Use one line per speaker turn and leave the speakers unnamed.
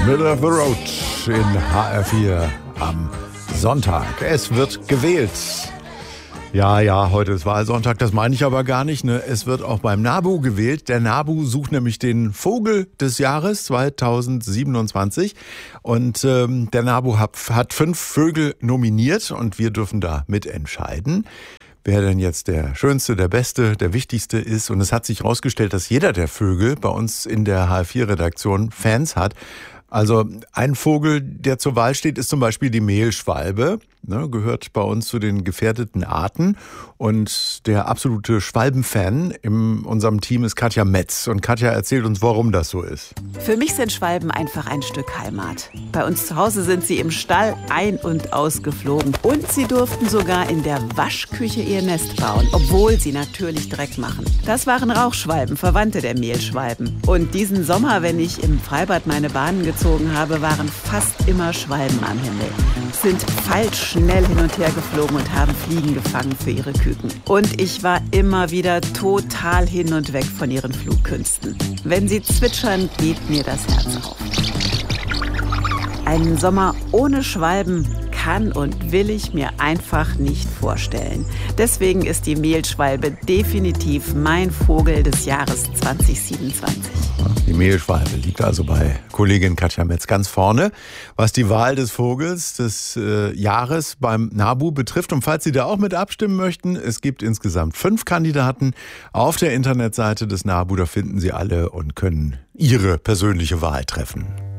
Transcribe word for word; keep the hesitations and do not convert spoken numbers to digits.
Middle of the Road in H R vier am Sonntag. Es wird gewählt. Ja, ja, heute ist Wahlsonntag, das meine ich aber gar nicht. Ne? Es wird auch beim NABU gewählt. Der NABU sucht nämlich den Vogel des Jahres zweitausendsiebenundzwanzig. Und ähm, der NABU hat, hat fünf Vögel nominiert und wir dürfen da mitentscheiden, wer denn jetzt der schönste, der beste, der wichtigste ist. Und es hat sich herausgestellt, dass jeder der Vögel bei uns in der H R vier Redaktion Fans hat. Also ein Vogel, der zur Wahl steht, ist zum Beispiel die Mehlschwalbe. Ne, gehört bei uns zu den gefährdeten Arten. Und der absolute Schwalbenfan in unserem Team ist Katja Metz. Und Katja erzählt uns, warum das so ist.
Für mich sind Schwalben einfach ein Stück Heimat. Bei uns zu Hause sind sie im Stall ein- und ausgeflogen. Und sie durften sogar in der Waschküche ihr Nest bauen, obwohl sie natürlich Dreck machen. Das waren Rauchschwalben, Verwandte der Mehlschwalben. Und diesen Sommer, wenn ich im Freibad meine Bahnen gezogen habe, waren fast immer Schwalben am Himmel. Sind falsch schnell hin und her geflogen und haben Fliegen gefangen für ihre Küken. Und ich war immer wieder total hin und weg von ihren Flugkünsten. Wenn sie zwitschern, geht mir das Herz auf. Einen Sommer ohne Schwalben kann und will ich mir einfach nicht vorstellen. Deswegen ist die Mehlschwalbe definitiv mein Vogel des Jahres zweitausendsiebenundzwanzig.
Die Mehlschwalbe liegt also bei Kollegin Katja Metz ganz vorne, was die Wahl des Vogels des äh, Jahres beim NABU betrifft. Und falls Sie da auch mit abstimmen möchten, es gibt insgesamt fünf Kandidaten auf der Internetseite des NABU. Da finden Sie alle und können Ihre persönliche Wahl treffen.